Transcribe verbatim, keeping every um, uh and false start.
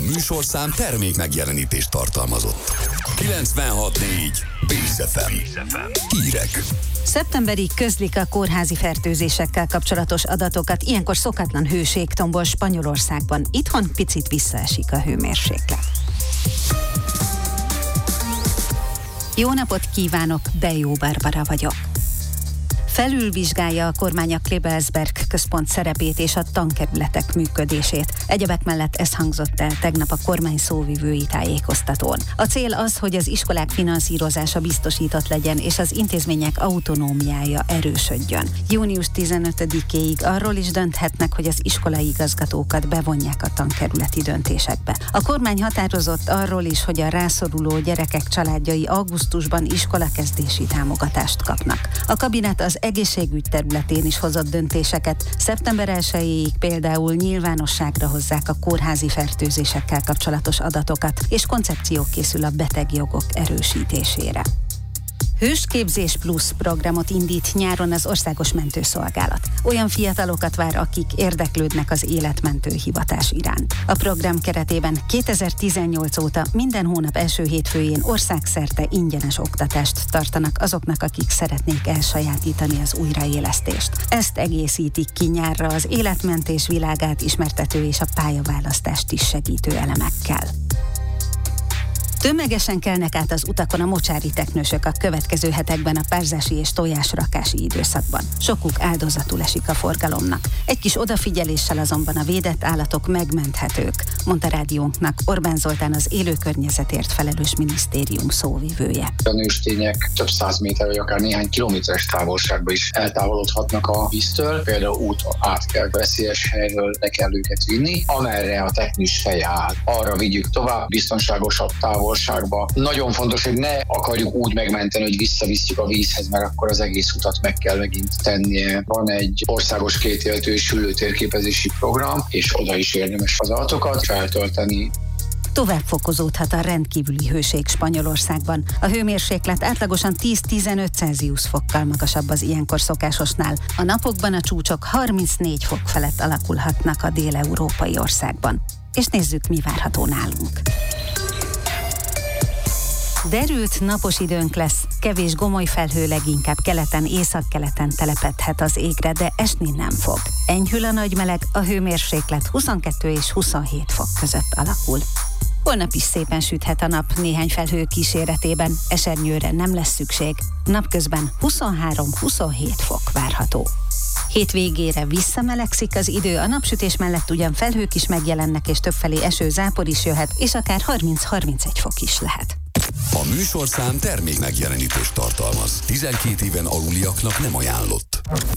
műsorszám termék megjelenítést tartalmazott. kilencvenhat négy Bész ef em. Hírek. Szeptemberig közlik a kórházi fertőzésekkel kapcsolatos adatokat, ilyenkor szokatlan hőség tombol Spanyolországban. Itthon picit visszaesik a hőmérséklet. Jó napot kívánok, Bejó Barbara vagyok. Felülvizsgálja a kormány a Klebersberg központ szerepét és a tankerületek működését. Egyebek mellett ez hangzott el tegnap a kormány szóvivői tájékoztatón. A cél az, hogy az iskolák finanszírozása biztosított legyen, és az intézmények autonómiája erősödjön. június tizenötödikéig arról is dönthetnek, hogy az iskolai igazgatókat bevonják a tankerületi döntésekbe. A kormány határozott arról is, hogy a rászoruló gyerekek családjai augusztusban iskolakezdési támogatást kapnak. A kabinet az egészségügy területén is hozott döntéseket. szeptember elsejéig például nyilvánosságra hozzák a kórházi fertőzésekkel kapcsolatos adatokat, és koncepció készül a betegjogok erősítésére. Hősképzés plusz programot indít nyáron az Országos Mentőszolgálat. Olyan fiatalokat vár, akik érdeklődnek az életmentő hivatás iránt. A program keretében kétezer-tizennyolc óta minden hónap első hétfőjén országszerte ingyenes oktatást tartanak azoknak, akik szeretnék elsajátítani az újraélesztést. Ezt egészítik ki nyárra az életmentés világát ismertető és a pályaválasztást is segítő elemekkel. Tömegesen kelnek át az utakon a mocsári teknősök a következő hetekben a párzási és tojásrakási időszakban. Sokuk áldozatul esik a forgalomnak. Egy kis odafigyeléssel azonban a védett állatok megmenthetők, mondta rádiónknak Orbán Zoltán, az élőkörnyezetért felelős minisztérium szóvivője. A nőstények több száz méter vagy akár néhány kilométeres távolságba is eltávolodhatnak a víztől. Például út át kell, veszélyes helyről le kell őket vinni, amerre a teknős feje áll. Arra vigyük tovább, biztonságosabb távol. Nagyon fontos, hogy ne akarjuk úgy megmenteni, hogy visszavisszük a vízhez, mert akkor az egész utat meg kell megint tennie. Van egy országos kétéltő és hüllő térképezési program, és oda is érdemes az adatokat feltölteni. Tovább fokozódhat a rendkívüli hőség Spanyolországban. A hőmérséklet átlagosan tíz-tizenöt Celsius fokkal magasabb az ilyenkor szokásosnál. A napokban a csúcsok harmincnégy fok felett alakulhatnak a dél-európai országban. És nézzük, mi várható nálunk. Derült, napos időnk lesz, kevés gomoly felhő, leginkább keleten, északkeleten telepedhet az égre, de esni nem fog. Enyhül a nagy meleg, a hőmérséklet huszonkettő és huszonhét fok között alakul. Holnap is szépen süthet a nap néhány felhő kíséretében, esernyőre nem lesz szükség. Napközben huszonhárom-huszonhét fok várható. Hétvégére visszamelegszik az idő, a napsütés mellett ugyan felhők is megjelennek, és többfelé eső, zápor is jöhet, és akár harminc-harmincegy fok is lehet. A műsorszám termék megjelenítést tartalmaz. tizenkét éven aluliaknak nem ajánlott.